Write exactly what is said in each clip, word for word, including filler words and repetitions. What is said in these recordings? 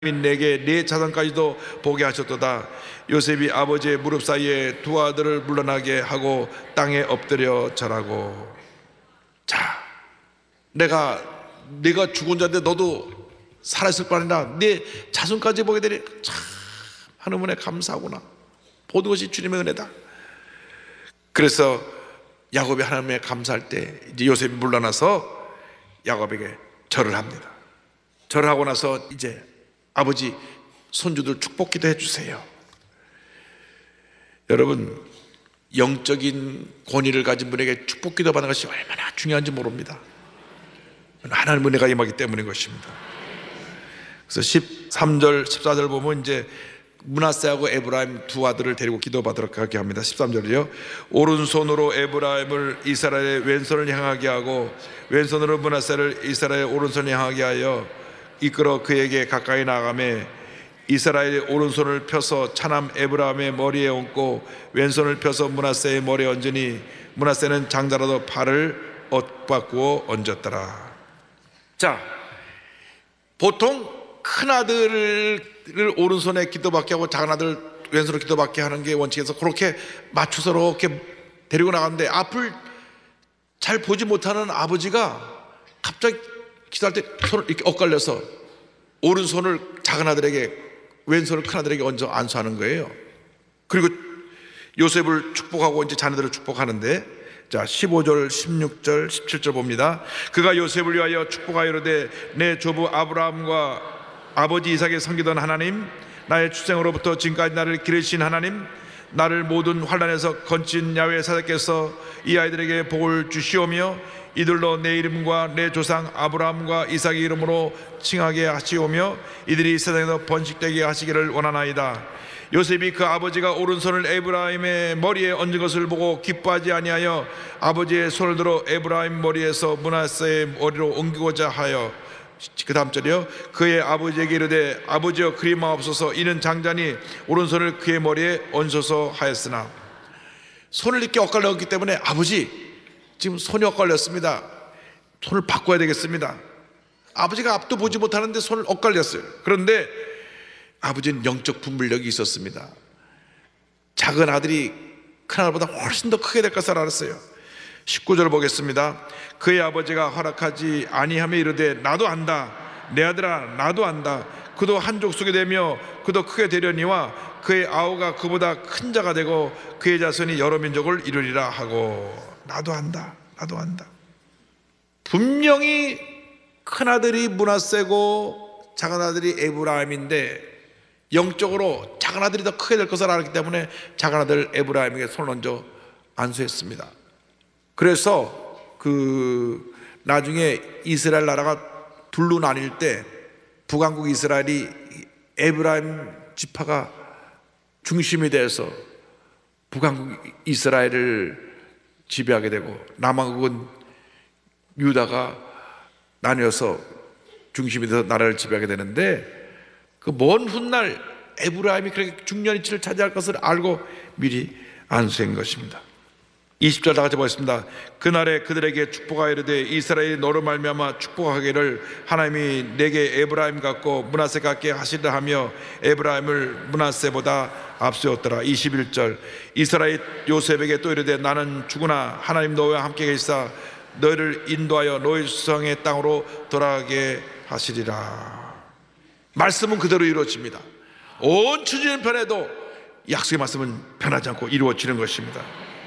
내게 네 자손까지도 보게 하셨도다. 요셉이 아버지의 무릎 사이에 두 아들을 물러나게 하고 땅에 엎드려 절하고. 자, 내가 내가 죽은 자인데 너도 살아있을 거 아니라 네 자손까지 보게 되니 참 하나님 은혜 감사하구나. 모든 것이 주님의 은혜다. 그래서 야곱이 하나님에 감사할 때 이제 요셉이 물러나서 야곱에게 절을 합니다. 절을 하고 나서 이제 아버지 손주들 축복기도 해주세요. 여러분, 영적인 권위를 가진 분에게 축복기도 받는 것이 얼마나 중요한지 모릅니다. 하나님의 은혜가 임하기 때문인 것입니다. 그래서 십삼 절 십사 절 보면 이제 므낫세하고 에브라임 두 아들을 데리고 기도받으러 가게 합니다. 십삼 절이요, 오른손으로 에브라임을 이스라엘의 왼손을 향하게 하고 왼손으로 므낫세를 이스라엘의 오른손을 향하게 하여 이끌어 그에게 가까이 나가매 이스라엘의 오른손을 펴서 차남 에브라임의 머리에 얹고 왼손을 펴서 므낫세의 머리에 얹으니 므낫세는 장자라도 발을 엇바꾸어 얹었더라. 자, 보통 큰아들을 오른손에 기도받게 하고 작은아들 왼손으로 기도받게 하는 게 원칙에서 그렇게 맞춰서 이렇게 데리고 나갔는데 앞을 잘 보지 못하는 아버지가 갑자기 기도할 때 손을 이렇게 엇갈려서 오른손을 작은아들에게 왼손을 큰아들에게 얹어 안수하는 거예요. 그리고 요셉을 축복하고 이제 자녀들을 축복하는데, 자 십오 절 십육 절 십칠 절 봅니다. 그가 요셉을 위하여 축복하여 이르되 내 조부 아브라함과 아버지 이삭에 섬기던 하나님, 나의 출생으로부터 지금까지 나를 기르신 하나님, 나를 모든 환난에서 건진 야훼 사자께서 이 아이들에게 복을 주시오며 이들로 내 이름과 내 조상 아브라함과 이삭의 이름으로 칭하게 하시오며 이들이 세상에서 번식되게 하시기를 원하나이다. 요셉이 그 아버지가 오른손을 에브라임의 머리에 얹은 것을 보고 기뻐하지 아니하여 아버지의 손을 들어 에브라임 머리에서 므낫세의 머리로 옮기고자 하여, 그 다음 절이요, 그의 아버지에게 이르되 아버지여 그리 마옵소서, 이는 장자니 오른손을 그의 머리에 얹어서 하였으나. 손을 이렇게 엇갈렸기 때문에 아버지 지금 손이 엇갈렸습니다. 손을 바꿔야 되겠습니다. 아버지가 앞도 보지 못하는데 손을 엇갈렸어요. 그런데 아버지는 영적 분별력이 있었습니다. 작은 아들이 큰 아들보다 훨씬 더 크게 될 것을 알았어요. 십구 절 보겠습니다. 그의 아버지가 허락하지 아니하며 이르되 나도 안다. 내 아들아 나도 안다. 그도 한 족속이 되며 그도 크게 되려니와 그의 아우가 그보다 큰 자가 되고 그의 자손이 여러 민족을 이루리라 하고. 나도 안다. 나도 안다. 분명히 큰아들이 므낫세고 작은아들이 에브라임인데 영적으로 작은아들이 더 크게 될 것을 알았기 때문에 작은아들 에브라임에게 손을 얹어 안수했습니다. 그래서 그 나중에 이스라엘 나라가 둘로 나뉠 때 북왕국 이스라엘이 에브라임 지파가 중심이 돼서 북왕국 이스라엘을 지배하게 되고 남왕국은 유다가 나뉘어서 중심이 돼서 나라를 지배하게 되는데, 그 먼 훗날 에브라임이 그렇게 중요한 위치를 차지할 것을 알고 미리 안수한 것입니다. 이십 절 다 같이 보겠습니다. 그날에 그들에게 축복하여 이르되 이스라엘이 너로 말미암아 축복하기를 하나님이 내게 에브라임 같고 므낫세 같게 하시려 하며 에브라임을 므낫세보다 앞세웠더라. 이십일 절 이스라엘 요셉에게 또 이르되 나는 죽으나 하나님 너와 함께 계시사 너희를 인도하여 너희 수성의 땅으로 돌아가게 하시리라. 말씀은 그대로 이루어집니다. 온 추진은 변해도 약속의 말씀은 변하지 않고 이루어지는 것입니다.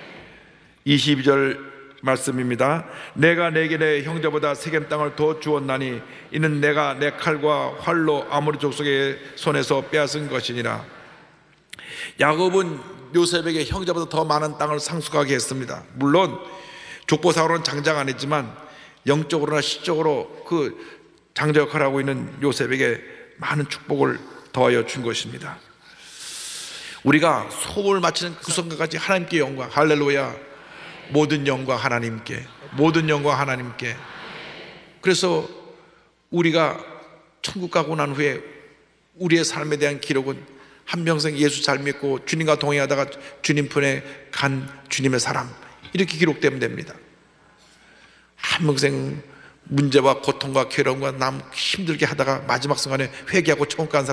이십이 절 말씀입니다. 내가 내게 내 형제보다 세겜 땅을 더 주었나니 이는 내가 내 칼과 활로 아모리 족속의 손에서 빼앗은 것이니라. 야곱은 요셉에게 형제보다 더 많은 땅을 상속하게 했습니다. 물론 족보상으로는 장자가 아니지만 영적으로나 시적으로 그 장자 역할을 하고 있는 요셉에게 많은 축복을 더하여 준 것입니다. 우리가 소원을 마치는 그 순간까지 하나님께 영광, 할렐루야, 모든 영광 하나님께, 모든 영광 하나님께. 그래서 우리가 천국 가고 난 후에 우리의 삶에 대한 기록은 한평생 예수 잘 믿고 주님과 동행하다가 주님 편에 간 주님의 사람, 이렇게 기록되면 됩니다. 한평생 문제와 고통과 괴로움과 남 힘들게 하다가 마지막 순간에 회개하고 천국 간 사람